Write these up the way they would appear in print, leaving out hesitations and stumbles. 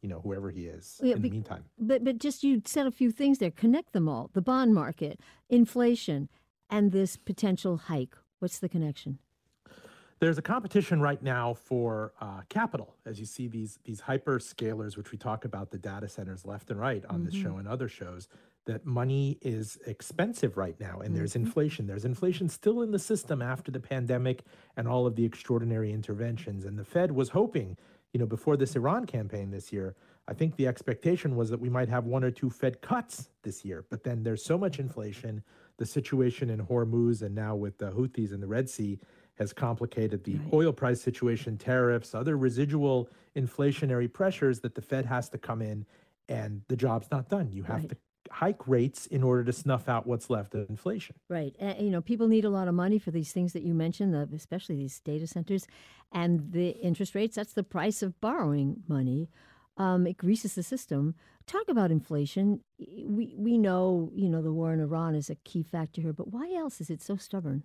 whoever he is Yeah, in the meantime. but just you said a few things there. Connect them all: the bond market, inflation, and this potential hike. What's the connection? There's a competition right now for capital, as you see these hyperscalers, which we talk about the data centers left and right on this Mm-hmm. show and other shows. That money is expensive right now, and there's Mm-hmm. inflation. There's inflation still in the system after the pandemic and all of the extraordinary interventions. And the Fed was hoping, before this Iran campaign this year, I think the expectation was that we might have one or two Fed cuts this year. But then there's so much inflation, the situation in Hormuz, and now with the Houthis in the Red Sea has complicated the Right. oil price situation, tariffs, other residual inflationary pressures that the Fed has to come in, and the job's not done. You have Right. to hike rates in order to snuff out what's left of inflation. Right. People need a lot of money for these things that you mentioned, especially these data centers, and the interest rates. That's the price of borrowing money. It greases the system. Talk about inflation. We know, the war in Iran is a key factor here, but why else is it so stubborn?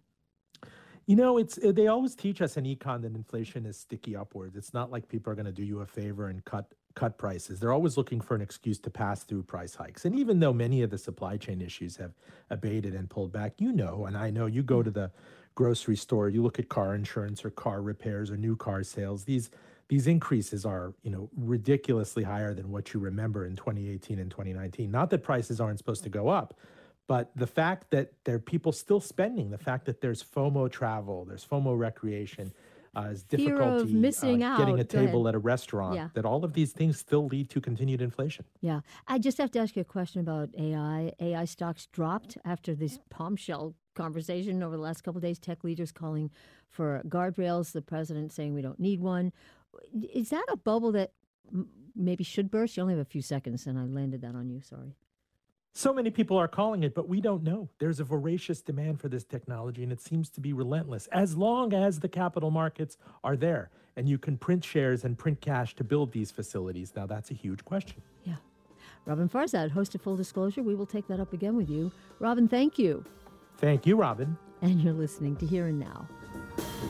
It's they always teach us in econ that inflation is sticky upwards. It's not like people are going to do you a favor and cut prices. They're always looking for an excuse to pass through price hikes. And even though many of the supply chain issues have abated and pulled back, and I know you go to the grocery store, you look at car insurance or car repairs or new car sales. These increases are, ridiculously higher than what you remember in 2018 and 2019. Not that prices aren't supposed to go up, but the fact that there are people still spending, the fact that there's FOMO travel, there's FOMO recreation, is Fear of difficulty missing getting a out. Go ahead. table at a restaurant, Yeah. that all of these things still lead to continued inflation. Yeah. I just have to ask you a question about AI. AI stocks dropped after this bombshell conversation over the last couple of days. Tech leaders calling for guardrails, the president saying we don't need one. Is that a bubble that maybe should burst? You only have a few seconds, and I landed that on you. Sorry. So many people are calling it, but we don't know. There's a voracious demand for this technology, and it seems to be relentless as long as the capital markets are there and you can print shares and print cash to build these facilities. Now, that's a huge question. Yeah. Robin Farzad, host of Full Disclosure. We will take that up again with you. Robin, thank you. Thank you, Robin. And you're listening to Here and Now.